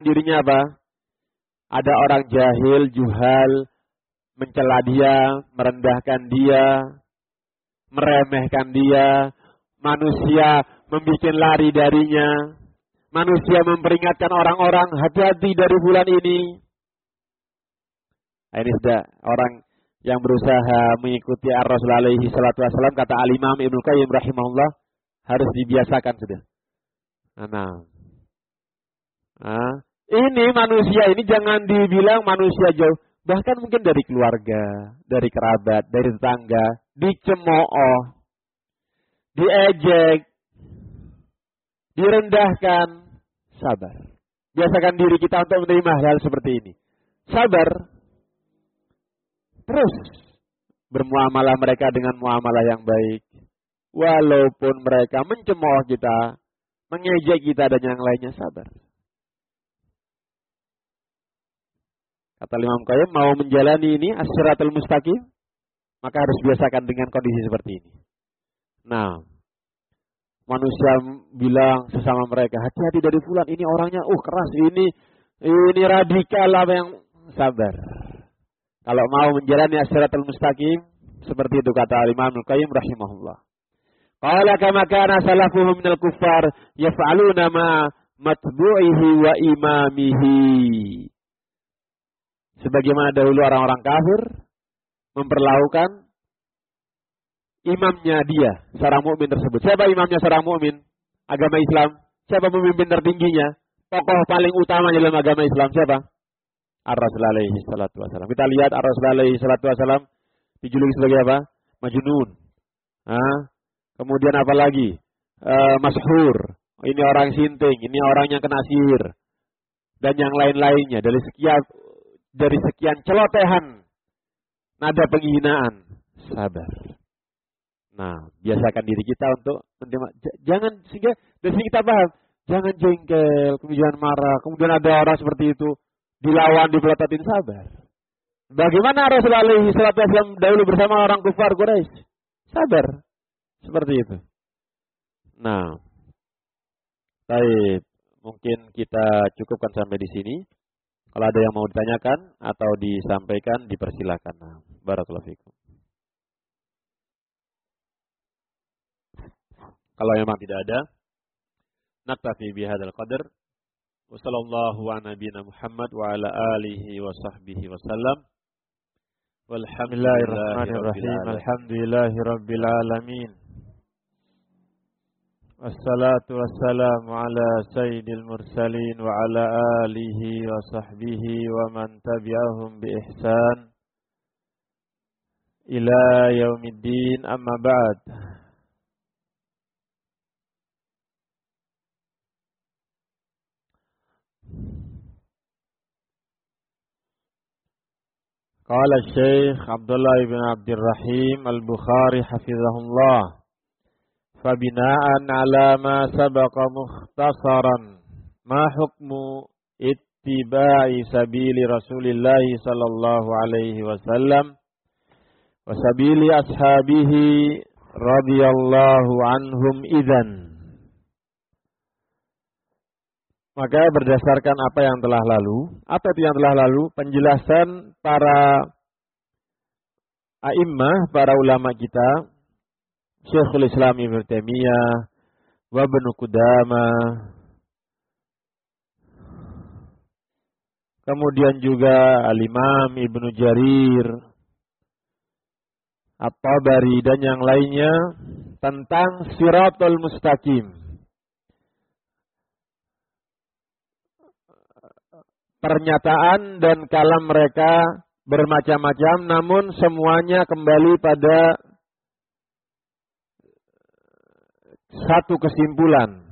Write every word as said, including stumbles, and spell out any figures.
dirinya apa? Ada orang jahil, juhal, mencela dia, merendahkan dia, meremehkan dia, manusia membuat lari darinya, manusia memperingatkan orang-orang hati-hati dari bulan ini. Nah, ini sudah orang yang berusaha mengikuti Ar-Rasul alaihi salatu wassalam, kata Al-Imam Ibnu Qayyim rahimahullah, harus dibiasakan sudah. Nah, nah, ini manusia ini jangan dibilang manusia jauh, bahkan mungkin dari keluarga, dari kerabat, dari tetangga, dicemooh, diejek, direndahkan, sabar. Biasakan diri kita untuk menerima hal seperti ini. Sabar. Terus bermuamalah mereka dengan muamalah yang baik. Walaupun mereka mencemooh kita, mengejek kita dan yang lainnya, sabar. Kata Imam Qayyim, mau menjalani ini as-siratul mustaqim, maka harus biasakan dengan kondisi seperti ini. Nah, manusia bilang sesama mereka, hati-hati dari fulan, ini orangnya uh keras, ini ini radikal, apa yang, sabar. Kalau mau menjalani as-siratul mustaqim, seperti itu kata Imam Qayyim rahimahullah. Qala kama kana salafuhum minal kuffar yaf'aluna ma matbu'ihi wa imamihi. Sebagaimana dahulu orang-orang kafir memperlakukan imamnya dia, seorang mukmin tersebut. Siapa imamnya seorang mukmin? Agama Islam. Siapa pemimpin tertingginya? Tokoh paling utama dalam agama Islam siapa? Ar-Rasul alaihi salatu wasallam. Kita lihat Ar-Rasul alaihi salatu wasallam dijuluki sebagai apa? Majnun. Ah, kemudian apa lagi? E, Mashhur. Ini orang sinting, ini orang yang kena sihir. Dan yang lain-lainnya dari sekian dari sekian celotehan nada penghinaan, sabar. Nah, biasakan diri kita untuk menerima, jangan, sehingga dari sini kita paham, jangan jengkel, kemudian marah, kemudian ada orang seperti itu dilawan, dipelototin, sabar. Bagaimana Rasulullah alaihi salatu wasallam dahulu bersama orang kufar Quraisy? Sabar. Seperti itu. Nah, baik, mungkin kita cukupkan sampai di sini. Kalau ada yang mau ditanyakan atau disampaikan, dipersilakan. Nah, barakallahu fikum. Kalau memang tidak ada, naktafi bihadzal qadar. Wassallallahu ala nabiyyina Muhammad wa ala alihi wa sahbihi wasallam. Walhamdulillahirrahmanirrahim. Alhamdulillahirabbil alamin. Wassalatu wassalamu ala sayyidil mursalin wa ala alihi wa sahbihi wa man tabi'ahum bi ihsan ila yaumiddin, amma ba'd. Qala Syekh Abdullah ibn Abdurrahim Al-Bukhari hafizahullah, fabina'an ala ma sabaqa mukhtasaran ma hukmu ittiba'i sabili Rasulillah sallallahu alaihi wasallam wa sabili ashabihi radhiyallahu anhum idzan. Maka berdasarkan apa yang telah lalu, apa itu yang telah lalu? Penjelasan para a'immah, para ulama kita, Syekhul Islam Ibnu Taimiyah, wa Ibnu Qudamah, kemudian juga Al-Imam Ibnu Jarir, At-Tabari dan yang lainnya tentang Shirathul Mustaqim. Pernyataan dan kalam mereka bermacam-macam, namun semuanya kembali pada satu kesimpulan,